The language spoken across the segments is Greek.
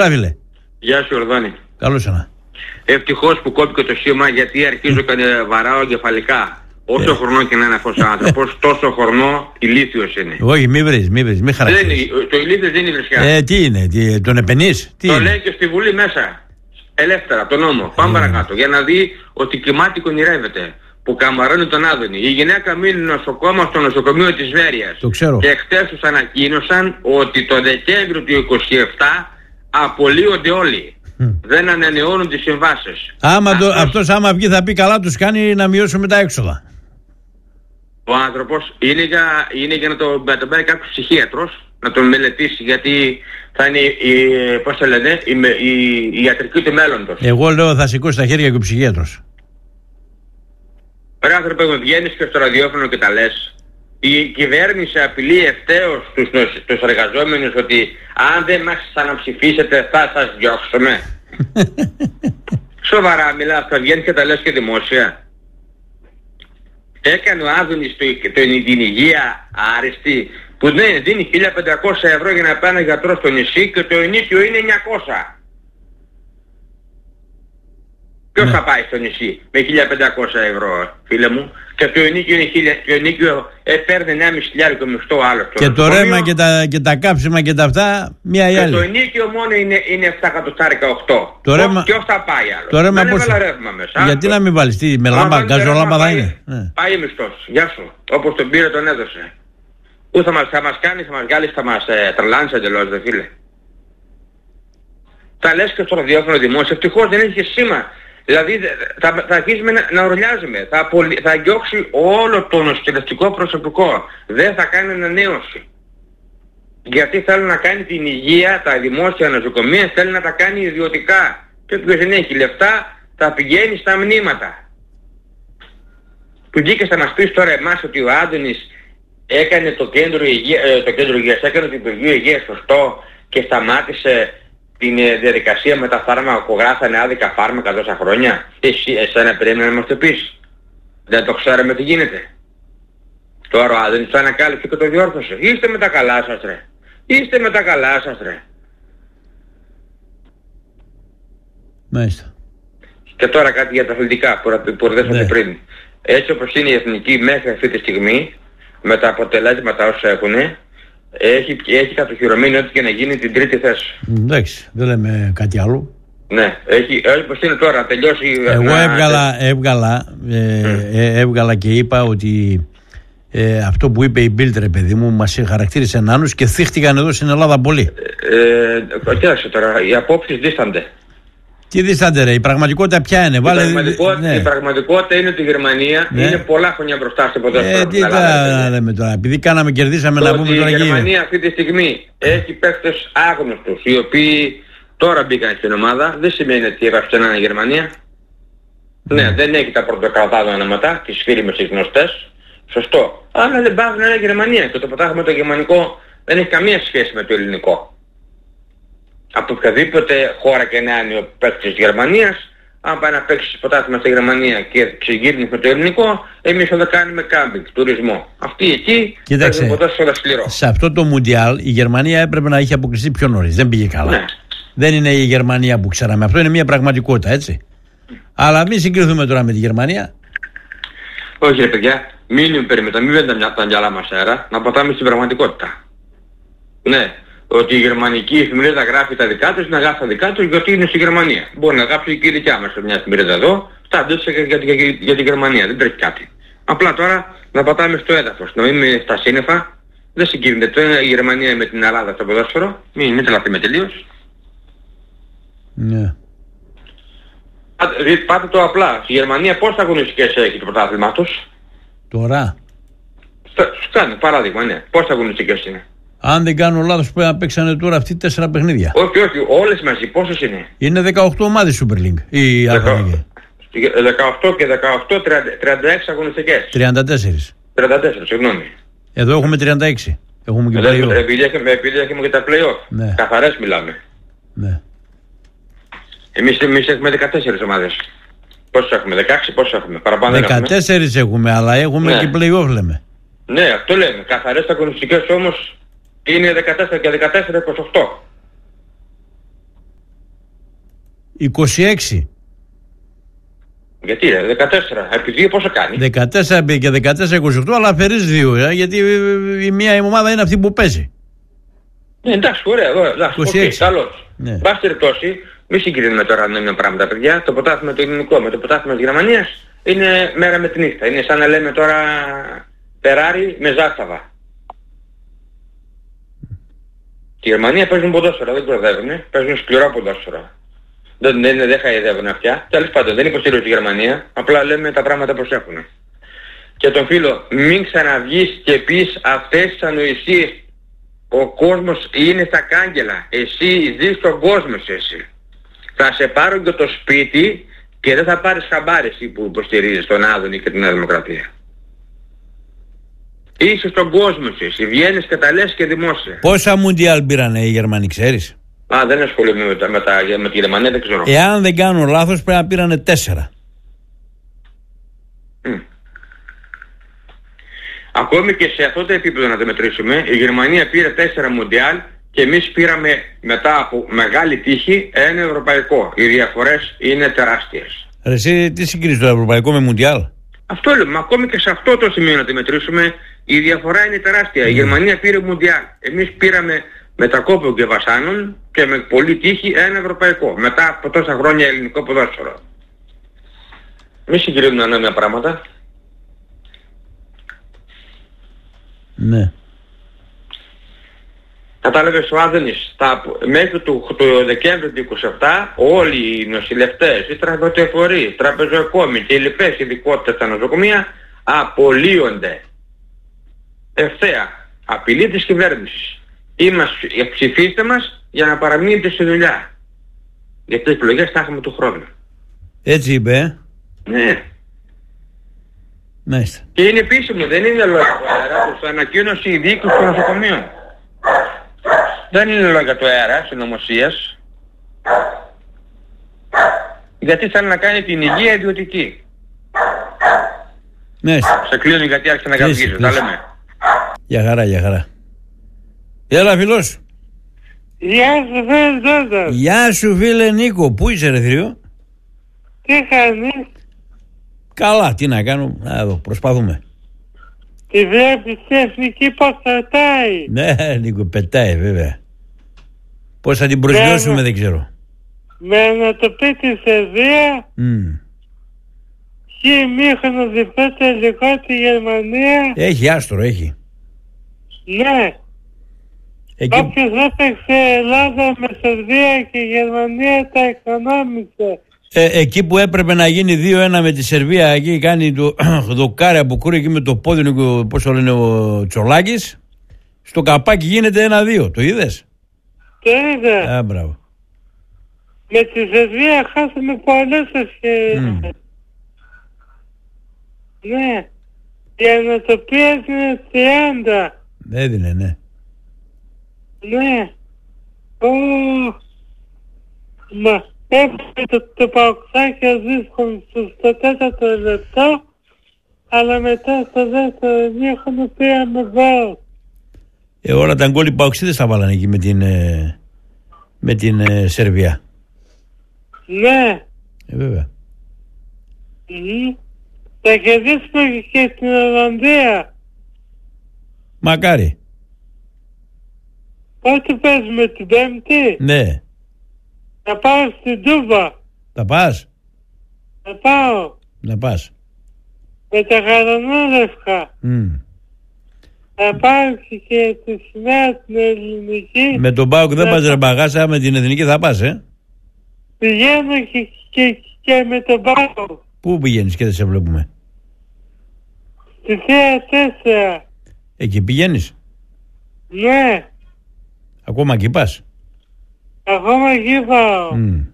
Γεια σου, Ορδόνη. Καλώς ήρθα. Ευτυχώς που κόπηκε το σήμα, γιατί αρχίζω και βαράω εγκεφαλικά. Όσο χρονό και να είναι αυτός ο άνθρωπος, τόσο χρονό ηλίθιος είναι. Όχι, μη βρεις, μη χαρακτηρίζεις. Το ηλίθιος δεν είναι βρισιά. Τι είναι, τον επενείς, το λέει και στη Βουλή μέσα. Ελεύθερα, τον νόμο. Πάμε παρακάτω. Για να δει ότι κοιμάται και ονειρεύεται. Που καμαρώνει τον Άδωνη. Η γυναίκα μείνει νοσοκόμα στο νοσοκομείο της Βέρειας. Το ξέρω. Και χτες τους ανακοίνωσαν ότι το Δεκέμβριο του 27 απολύονται όλοι. Δεν ανανεώνουν τις συμβάσεις. Αυτός άμα βγει θα πει καλά τους κάνει να μειώσουμε τα έξοδα. Ο άνθρωπος είναι για να τον πάρει κάποιος ψυχίατρος, να τον μελετήσει, γιατί θα είναι η ιατρική του μέλλοντος. Εγώ λέω θα σηκώσει τα χέρια και ο ψυχίατρος. Ρε άνθρωπε, βγαίνεις και στο ραδιόφωνο και τα λες. Η κυβέρνηση απειλεί ευθέως τους εργαζόμενους ότι αν δεν μας αναψηφίσετε θα σας διώξουμε. Σοβαρά μιλάς, θα βγαίνεις και τα λες και δημόσια. Έκανε ο Άδωνης την υγεία άριστη, που δίνει 1.500 ευρώ για να πάει ένα γιατρό στο νησί και το ενίκιο είναι 900. Ποιος θα πάει στο νησί με 1.500 ευρώ, φίλε μου? Και το ενίκιο είναι 1.000, το ενίκιο παίρνει 1.500 μισθό άλλο. Και το ρέμα και τα κάψιμα και τα αυτά, μία ή άλλη. Και το ενίκιο μόνο είναι 7 εκατοστάρικα 8. Το ρέμα... Ποιος θα πάει άλλο? Το ρέμα δεν πώς... έβαλα ρεύμα μέσα. Γιατί να μην βάλεις, με λάμπα, γκαζολάμπα θα είναι. Πάει μισθός, γεια σου. Όπως τον πήρε τον έδωσε. Πού θα μας κάνει, θα μας βγάλεις, θα μας τρελάνεις εντελώς, δε φίλε. Τα λες και στο ραδιόφωνο δημόσιο, ευτυχώς δεν έχει σήμα. Δηλαδή θα αρχίσουμε να ορλιάζουμε, θα διώξει όλο το νοσηλευτικό προσωπικό, δεν θα κάνει ανανέωση. Γιατί θέλει να κάνει την υγεία, τα δημόσια νοσοκομεία θέλει να τα κάνει ιδιωτικά. Και όποιος δεν έχει λεφτά θα πηγαίνει στα μνήματα. Που βγήκε να μας πεις τώρα εμάς ότι ο Άδωνης έκανε το κέντρο υγείας, έκανε το Υπουργείο Υγείας σωστό και σταμάτησε την διαδικασία με τα φάρμακα που γράφανε άδικα φάρμακα τόσα χρόνια. Εσένα περίμενα να μας το πεις. Δεν το ξέραμε τι γίνεται. Τώρα ο Άδωνης το ανακάλυψε και το διόρθωσε. Είστε με τα καλά σας ρε. Είστε με τα καλά σας ρε. Μάλιστα. Και τώρα κάτι για τα αθλητικά που ρωτήσατε πριν. Έτσι όπως είναι η εθνική μέχρι αυτή τη στιγμή, με τα αποτελέσματα όσα έχουνε, έχει κατοχυρωμένη ό,τι και να γίνει την τρίτη θέση. Εντάξει, δεν λέμε κάτι άλλο. Ναι, έχει όπως είναι τώρα, να τελειώσει. Εγώ έβγαλα και είπα ότι αυτό που είπε η Μπίλτρε, παιδί μου, μας χαρακτήρισε νάνους και θύχτηκαν εδώ στην Ελλάδα πολύ. Κοίταξε τώρα, οι απόψεις δίστανται. Τι δίστανται ρε, η πραγματικότητα ποια είναι? Η πραγματικότητα είναι ότι η Γερμανία είναι πολλά χρόνια μπροστά στο ποδόσφαιρο. Τι θα λέμε τώρα, επειδή κερδίσαμε να πούμε τώρα. Η Γερμανία αυτή τη στιγμή έχει παίκτες άγνωστους, οι οποίοι τώρα μπήκαν στην ομάδα, δεν σημαίνει ότι έπαψε να είναι η Γερμανία. Ναι, δεν έχει τα πρωτοκρατά ονόματα, τις φίλοι οι γνωστές. Σωστό. Αλλά δεν πάβει να είναι η Γερμανία και το πρωτάθλημα το γερμανικό δεν έχει καμία σχέση με το ελληνικό. Από οποιαδήποτε χώρα και να είναι ο παίκτης της Γερμανίας, αν πάει να παίξει πρωτάθλημα στη Γερμανία και ξεγύρνει με το ελληνικό, εμείς θα κάνουμε κάμπινγκ, τουρισμό. Αυτοί εκεί παίζουν ποδόσφαιρο σκληρό. Σε αυτό το Μουντιάλ η Γερμανία έπρεπε να είχε αποκλειστεί πιο νωρίς. Δεν πήγε καλά. Ναι. Δεν είναι η Γερμανία που ξέραμε. Αυτό είναι μια πραγματικότητα, έτσι. Αλλά μην συγκριθούμε τώρα με τη Γερμανία. Όχι ρε παιδιά, μην παίρνουμε τα μυαλά μας αέρα, να πατάμε στην πραγματικότητα. Ναι. Ότι η γερμανική εφημερίδα γράφει τα δικά τους, να γράφει τα δικά τους γιατί είναι στη Γερμανία. Μπορεί να γράψει και η δικιά μας σε μια εφημερίδα εδώ, στάντωσε για τη Γερμανία, δεν τρέχει κάτι. Απλά τώρα να πατάμε στο έδαφος, να μην στα σύννεφα, δεν συγκρίνεται η Γερμανία με την Ελλάδα στο ποδόσφαιρο, μην τρελαθούμε τελείως. Ναι. Πάτε το απλά, στη Γερμανία πόσες αγωνιστικές έχει το πρωτάθλημά τους? Τώρα. Κάνε παράδειγμα, ναι. Πόσες αγωνιστικές είναι? Αν δεν κάνω λάθος που παίξανε τώρα αυτοί 4 παιχνίδια. Όχι, όλες μαζί, πόσες είναι? Είναι 18 ομάδες Super League. 18 και 18, 36 αγωνιστικές. 34, συγγνώμη. Εδώ έχουμε 36. Έχουμε και play-off. Επειδή έχουμε και τα play-off. Ναι. Καθαρές μιλάμε. Ναι. Εμείς έχουμε 14 ομάδες. Πόσους έχουμε, 16, πόσους έχουμε? Παραπάνω 14 έχουμε, αλλά έχουμε και play-off λέμε. Ναι, αυτό λέμε. Καθαρές αγωνιστικές όμως είναι 14 και 14, 28. 26. Γιατί 14, επί 2 πόσο κάνει? 14 και 14-28, αλλά αφαιρείς 2, γιατί η μία ομάδα είναι αυτή που παίζει. Εντάξει, ωραία, εντάξει, καλώς. Ναι. Βάση περιπτώσει, μη συγκρίνουμε τώρα με πράγματα, παιδιά. Το πρωτάθλημα το ελληνικό με το πρωτάθλημα της Γερμανίας είναι μέρα με τη νύχτα. Είναι σαν να λέμε τώρα Ferrari με Ζάσταβα. Τη Γερμανία παίζουν ποδόσφαιρα, δεν προδεύουν, παίζουν σκληρό ποδόσφαιρα. Δεν χαϊδεύουν αυτιά. Τέλος πάντων, δεν υποστηρίζω τη Γερμανία, απλά λέμε τα πράγματα πως έχουν. Και τον φίλο, μην ξαναβγείς και πεις αυτές τις ανοησίες. Ο κόσμος είναι στα κάγκελα. Εσύ ζεις στον κόσμο εσύ. Θα σε πάρουν και το σπίτι και δεν θα πάρεις χαμπάρι εσύ που υποστηρίζεις τον Άδωνη και την Δημοκρατία. Είσαι στον κόσμο εσύ. Βγαίνεις και τα λες και δημόσια. Πόσα μουντιάλ πήρανε οι Γερμανοί, ξέρεις? Δεν ασχολούμαι με τη Γερμανία, δεν ξέρω. Εάν δεν κάνω λάθος πρέπει να πήρανε 4. Ακόμη και σε αυτό το επίπεδο να το μετρήσουμε, η Γερμανία πήρε 4 μουντιάλ και εμείς πήραμε μετά από μεγάλη τύχη ένα ευρωπαϊκό. Οι διαφορές είναι τεράστιες. Εσύ τι συγκρίνεις το ευρωπαϊκό με μουντιάλ? Αυτό λέμε, ακόμη και σε αυτό το σημείο να το μετρήσουμε, η διαφορά είναι τεράστια. Η Γερμανία πήρε μουντιάλ. Εμείς πήραμε με τα κόπου και βασάνων και με πολύ τύχη ένα ευρωπαϊκό. Μετά από τόσα χρόνια ελληνικό ποδόσφαιρο. Μη συγκρίνουμε ανώμια πράγματα. Ναι. Κατάλαβες ο Άδωνης, μέχρι το Δεκέμβριο του 27 όλοι οι νοσηλευτές, οι τραπεζοεφορείς, οι τραπεζοεκόμοι και οι λοιπές ειδικότητες στα νοσοκομεία απολύονται. Ευθέα. Απειλή της κυβέρνησης. Ψηφίστε μας για να παραμείνετε στη δουλειά. Γιατί τις εκλογές θα έχουμε του χρόνου. Έτσι είπε, Ναι. Μάλιστα. Και είναι επίσημο, δεν είναι λόγια του αέρα, το ανακοίνωσε η διοίκηση των νοσοκομείων. Δεν είναι λόγια του αέρα, συνωμοσίας. Γιατί θέλει να κάνει την υγεία ιδιωτική. Μάλιστα. Σε κλείνω γιατί άρχισε να καυγίζω, τα λέμε. Για χαρά, για χαρά. Έλα φίλος. Γεια σου φίλε Τζόρνταν. Γεια σου φίλε Νίκο. Πού είσαι ρε θρύο? Τι κάνεις? Καλά, τι να κάνω, εδώ προσπαθούμε. Τη βλέπεις η εθνική πως πετάει? Ναι Νίκο, πετάει βέβαια. Πώς θα την προσγειώσουμε δεν ξέρω. Με ανατοπή τη Σερβία, χι μήχρονο διπλό τελικό τη Γερμανία. Έχει άστρο, έχει. Ναι. Όποιος έπαιξε Ελλάδα με Σερβία και Γερμανία τα οικονόμησε. Εκεί που έπρεπε να γίνει 2-1 με τη Σερβία, εκεί κάνει το δοκάρι από κούρι εκεί με το πόδι, πώς το λένε ο Τσολάκης. Στο καπάκι γίνεται 1-2, το είδες? Το είδα. Μπράβο. Με τη Σερβία χάσαμε πολλές ευκαιρίες. Ναι. Η ανατοπία είναι 30. Έδινε, ναι. Ναι. Μα έπρεπε το Παοξάκια δύσκολο στο 4ο λεπτό, αλλά μετά στο δεύτερο ημίχρονο πήραμε γκολ. Όλα τα γκολ οι Παοξίδες τα βάλανε εκεί με την Σερβία. Ναι. Βέβαια. Θα κερδίσουμε και στην Ολλανδία. Μακάρι. Πότε παίζουμε, την Πέμπτη? Ναι. Θα πάω στην Τούμπα. Θα πας? Θα πάω. Να πας. Με τα γαλανόλευκα. Θα πάω και τη σημαία την ελληνική. Με τον ΠΑΟΚ δεν πας ρε μπαγάσα, με την εθνική θα πας, Πηγαίνω και με τον ΠΑΟΚ. Πού πηγαίνεις και δεν σε βλέπουμε? Στη θέα 4. Εκεί πηγαίνεις? Ναι. Ακόμα εκεί πας? Ακόμα εκεί πάω.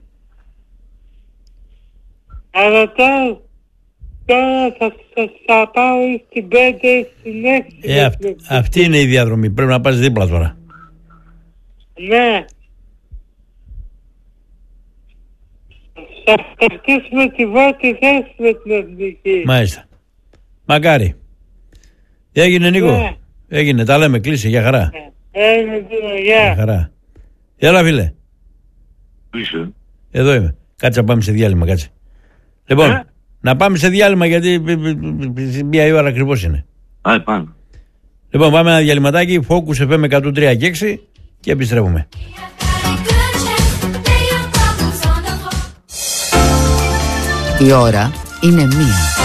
Αλλά τώρα θα πάω στην 5 στην 6. Αυτή είναι η διαδρομή. Πρέπει να πας δίπλα τώρα. Ναι. Θα κρατήσουμε τη πρώτη θέση με την εθνική. Μάλιστα. Μακάρι. Έγινε Νίκο. Ναι. Έγινε. Τα λέμε. Κλείσε. Για χαρά. Έγινε. Γεια. Για χαρά. Έλα φίλε. Είσαι. Εδώ είμαι. Κάτσε να πάμε σε διάλειμμα, κάτσε. Λοιπόν, να πάμε σε διάλειμμα γιατί μία η ώρα ακριβώς είναι. Πάμε. Λοιπόν, πάμε ένα διαλυματάκι, Focus FM 103 και 6 και επιστρέφουμε. Η ώρα είναι 1.